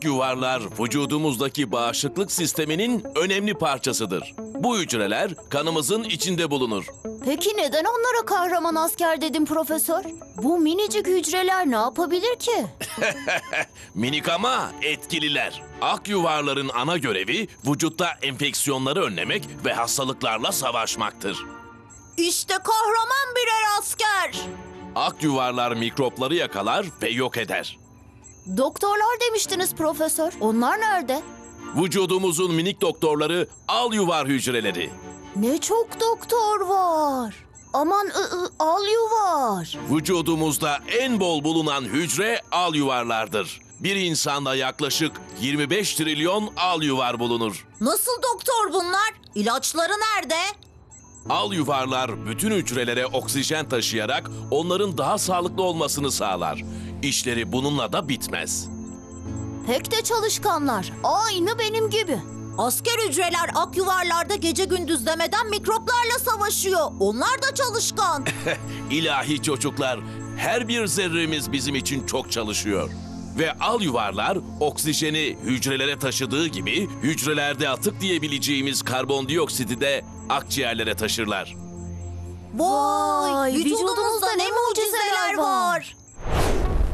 Akyuvarlar vücudumuzdaki bağışıklık sisteminin önemli parçasıdır. Bu hücreler kanımızın içinde bulunur. Peki neden onlara kahraman asker dedin profesör? Bu minicik hücreler ne yapabilir ki? Minik ama etkililer. Akyuvarların ana görevi vücutta enfeksiyonları önlemek ve hastalıklarla savaşmaktır. İşte kahraman birer asker. Akyuvarlar mikropları yakalar ve yok eder. Doktorlar demiştiniz profesör. Onlar nerede? Vücudumuzun minik doktorları alyuvar hücreleri. Ne çok doktor var. Aman alyuvar. Vücudumuzda en bol bulunan hücre alyuvarlardır. Bir insanda yaklaşık 25 trilyon alyuvar bulunur. Nasıl doktor bunlar? İlaçları nerede? Alyuvarlar bütün hücrelere oksijen taşıyarak onların daha sağlıklı olmasını sağlar. İşleri bununla da bitmez. Pek de çalışkanlar. Aynı benim gibi. Asker hücreler akyuvarlarda gece gündüz demeden mikroplarla savaşıyor. Onlar da çalışkan. İlahi çocuklar, her bir zerremiz bizim için çok çalışıyor. Ve alyuvarlar oksijeni hücrelere taşıdığı gibi hücrelerde atık diyebileceğimiz karbondioksiti de akciğerlere taşırlar. Vay, vücudumuzda ne mucizeler var.